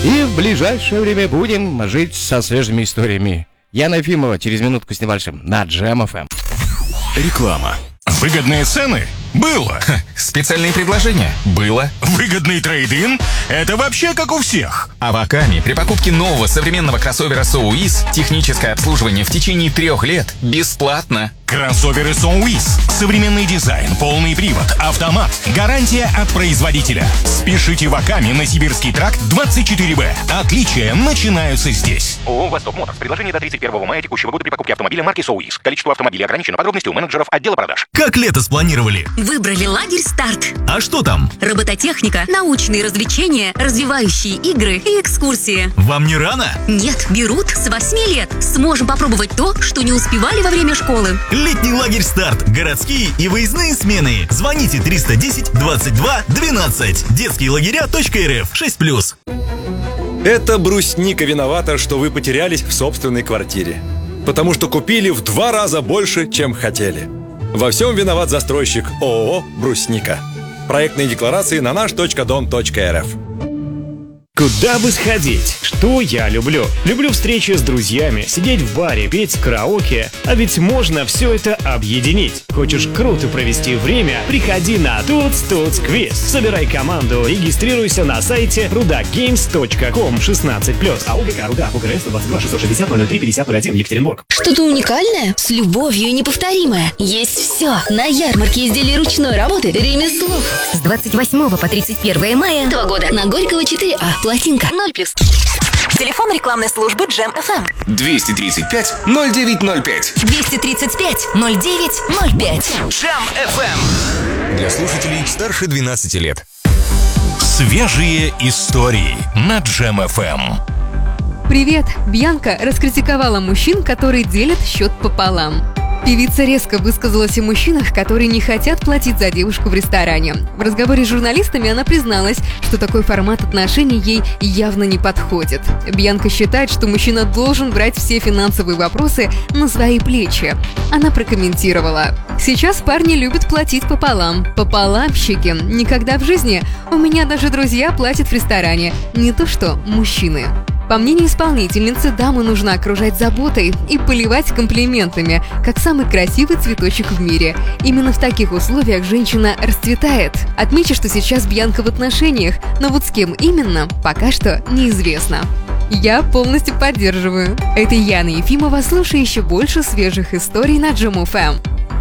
И в ближайшее время будем жить со свежими историями. Яна Ефимова через минутку с небольшим на Джем ФМ. Реклама. Выгодные цены? Было. Специальные предложения? Было. Выгодный трейд-ин? Это вообще как у всех. А в Акаме при покупке нового современного кроссовера SOUIS техническое обслуживание в течение 3 лет бесплатно. Кроссоверы SOUIS. Современный дизайн, полный привод, автомат. Гарантия от производителя. Спешите в Акаме на Сибирский тракт 24Б. Отличия начинаются здесь. ООО «Восток Моторс». Предложение до 31 мая текущего года при покупке автомобиля марки SOUIS. Количество автомобилей ограничено. Подробности у менеджеров отдела продаж. Как лето спланировали? Выбрали лагерь «Старт». А что там? Робототехника, научные развлечения, развивающие игры и экскурсии. Вам не рано? Нет, берут с 8 лет. Сможем попробовать то, что не успевали во время школы. Летний лагерь «Старт». Городские и выездные смены. Звоните 310 22 12. Детские лагеря.рф 6+. Это брусника виновата, что вы потерялись в собственной квартире. Потому что купили в 2 раза больше, чем хотели. Во всем виноват застройщик ООО «Брусника». Проектные декларации на наш.дом.рф. Куда бы сходить? Что я люблю? Люблю встречи с друзьями, сидеть в баре, петь караоке. А ведь можно все это объединить. Хочешь круто провести время? Приходи на Tuts Quiz. Собирай команду, регистрируйся на сайте rudakgames.com 16+. АУГК Рудак, УГРС 22 660 03 50 01, Екатеринбург. Что-то уникальное, с любовью и неповторимое. Есть все на ярмарке изделий ручной работы «Ремесло». С 28 по 31 мая этого года на Горького 4А. Плотинка 0+. Телефон рекламной службы Джем ФМ. 235 0905. 235 0905. Джем ФМ. Для слушателей старше 12 лет. Свежие истории на Джем ФМ. Привет! Бьянка раскритиковала мужчин, которые делят счет пополам. Певица резко высказалась о мужчинах, которые не хотят платить за девушку в ресторане. В разговоре с журналистами она призналась, что такой формат отношений ей явно не подходит. Бьянка считает, что мужчина должен брать все финансовые вопросы на свои плечи. Она прокомментировала: «Сейчас парни любят платить пополам. Пополамщики. Никогда в жизни. У меня даже друзья платят в ресторане. Не то что мужчины». По мнению исполнительницы, даму нужно окружать заботой и поливать комплиментами, как самый красивый цветочек в мире. Именно в таких условиях женщина расцветает. Отмечу, что сейчас Бьянка в отношениях, но вот с кем именно, пока что неизвестно. Я полностью поддерживаю. Это Яна Ефимова, слушай еще больше свежих историй на Джем ФМ.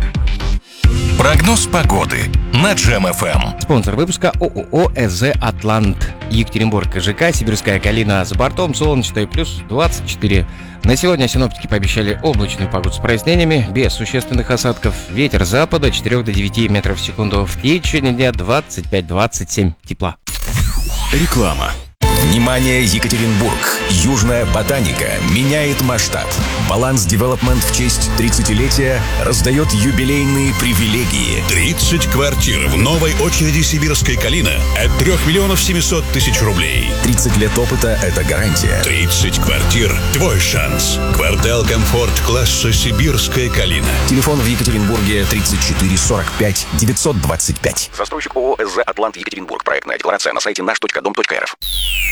Прогноз погоды на Джем ФМ. Спонсор выпуска ООО «ЭЗ Атлант». Екатеринбург, ЖК, Сибирская Калина. За бортом солнечный плюс 24. На сегодня синоптики пообещали облачную погоду с прояснениями, без существенных осадков. Ветер запада от 4 до 9 метров в секунду. В течение дня 25-27 тепла. Реклама. Внимание, Екатеринбург! Южная ботаника меняет масштаб. Баланс Девелопмент в честь 30-летия раздает юбилейные привилегии. 30 квартир в новой очереди Сибирской Калина от 3 миллионов 700 тысяч рублей. 30 лет опыта – это гарантия. 30 квартир – твой шанс. Квартал комфорт класса Сибирская Калина. Телефон в Екатеринбурге 34 45 925. Застройщик ООО «ЭЗ Атлант Екатеринбург». Проектная декларация на сайте наш.дом.рф.